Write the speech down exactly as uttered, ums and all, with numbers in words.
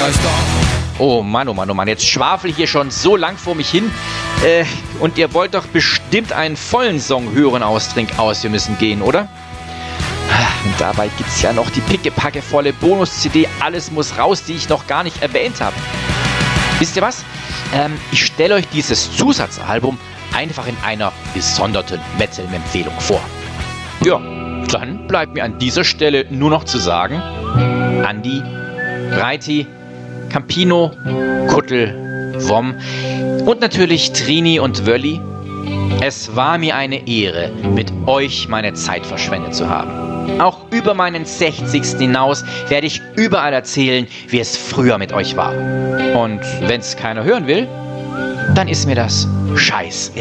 Oh Mann, oh Mann, oh Mann, jetzt schwafel ich hier schon so lang vor mich hin. Äh, und ihr wollt doch bestimmt einen vollen Song hören aus Trink aus, wir müssen gehen, oder? Und dabei gibt's ja noch die pickepackevolle Bonus-C D Alles muss raus, die ich noch gar nicht erwähnt habe. Wisst ihr was? Ähm, ich stelle euch dieses Zusatzalbum einfach in einer gesonderten Metal-Empfehlung vor. Ja, dann bleibt mir an dieser Stelle nur noch zu sagen, Andi, Breiti, Campino, Kuttel, Wom und natürlich Trini und Wölli. Es war mir eine Ehre, mit euch meine Zeit verschwendet zu haben. Auch über meinen sechzigsten hinaus werde ich überall erzählen, wie es früher mit euch war. Und wenn's keiner hören will, dann ist mir das scheißegal.